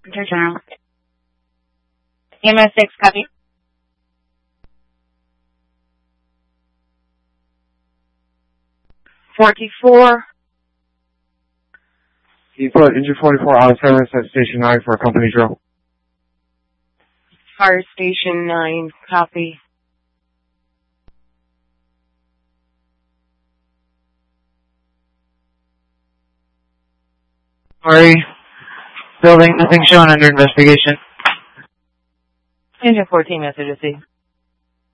Enter General. EMS 6, copy. 44. You put engine 44 out of service at Station 9 for a company drill. Fire Station 9, copy. Sorry. Building, nothing shown under investigation. Engine 14, message received.